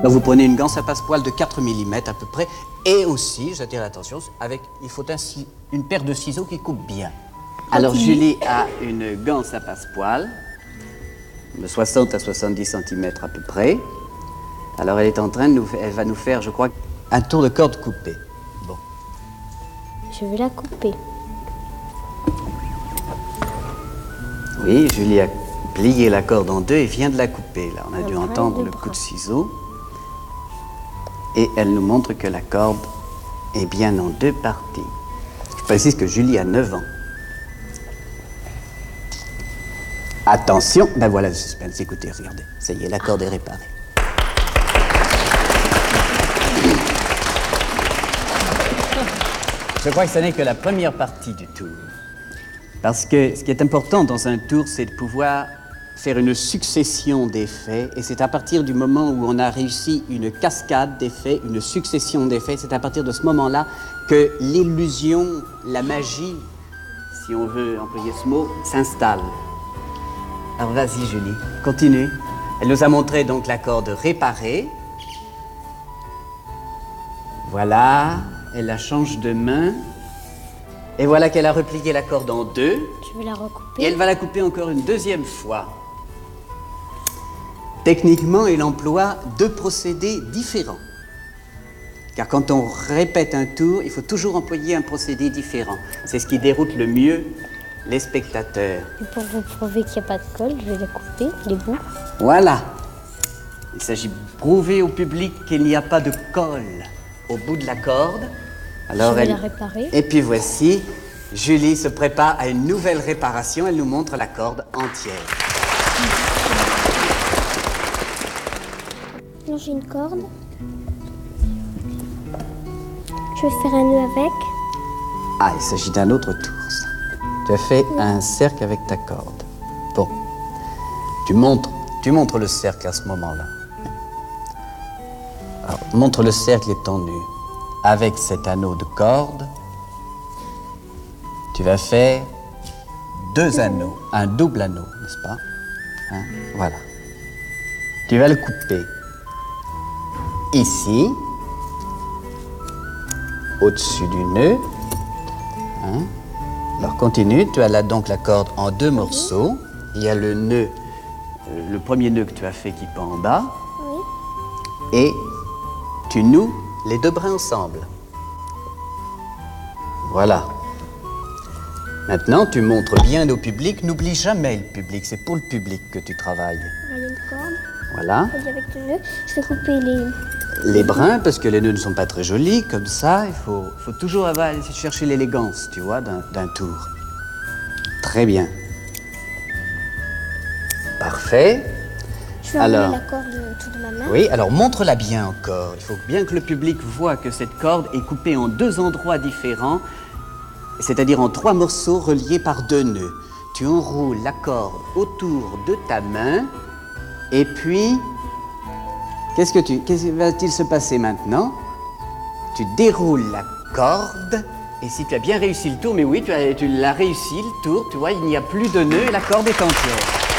Donc vous prenez une ganse à passepoil de 4 mm à peu près, et aussi, j'attire l'attention, il faut une paire de ciseaux qui coupe bien. Alors Julie a une ganse à passepoil de 60 à 70 cm à peu près. Alors elle est en train de elle va nous faire, je crois, un tour de corde coupée. Bon. Je vais la couper. Oui, Julie a plié la corde en deux et vient de la couper. Là, on a dû entendre le coup de ciseau. Et elle nous montre que la corde est bien en deux parties. Je précise que Julie a 9 ans. Attention, ben voilà le suspense, écoutez, regardez. Ça y est, la corde est réparée. Je crois que ce n'est que la première partie du tour. Parce que ce qui est important dans un tour, c'est de pouvoir faire une succession d'effets. Et c'est à partir du moment où on a réussi une cascade d'effets, une succession d'effets, c'est à partir de ce moment-là que l'illusion, la magie, si on veut employer ce mot, s'installe. Alors vas-y Julie, continue. Elle nous a montré donc la corde réparée. Voilà, elle la change de main. Et voilà qu'elle a replié la corde en deux. Je vais la recouper. Et elle va la couper encore une deuxième fois. Techniquement, elle emploie deux procédés différents. Car quand on répète un tour, il faut toujours employer un procédé différent. C'est ce qui déroute le mieux les spectateurs. Et pour vous prouver qu'il n'y a pas de colle, je vais la couper, les bouts. Voilà. Il s'agit de prouver au public qu'il n'y a pas de colle au bout de la corde. Alors je vais la réparer. Et puis voici, Julie se prépare à une nouvelle réparation. Elle nous montre la corde entière. Là, j'ai une corde. Je vais faire un nœud avec. Ah, il s'agit d'un autre tour, ça. Tu as fait un cercle avec ta corde. Bon. Tu montres le cercle à ce moment-là. Alors, montre le cercle étant nu. Avec cet anneau de corde, tu vas faire deux anneaux, un double anneau, n'est-ce pas? Hein? Voilà. Tu vas le couper ici, au-dessus du nœud. Hein? Alors continue, tu as là donc la corde en deux morceaux. Il y a le nœud, le premier nœud que tu as fait qui pend en bas. Oui. Et tu noues les deux brins ensemble. Voilà. Maintenant, tu montres bien au public. N'oublie jamais le public. C'est pour le public que tu travailles. Il y a une corde. Voilà. Et avec le nœud, je vais couper Les brins, parce que les nœuds ne sont pas très jolis. Comme ça, il faut toujours aller chercher l'élégance, tu vois, d'un tour. Très bien. Parfait. Je vais enlever la corde autour de ma main. Oui, alors montre-la bien encore. Il faut bien que le public voit que cette corde est coupée en deux endroits différents, c'est-à-dire en trois morceaux reliés par deux nœuds. Tu enroules la corde autour de ta main, et puis, qu'est-ce que va-t-il se passer maintenant? Tu déroules la corde, et si tu as bien réussi le tour, mais oui, tu l'as réussi le tour, tu vois, il n'y a plus de nœuds et la corde est entière.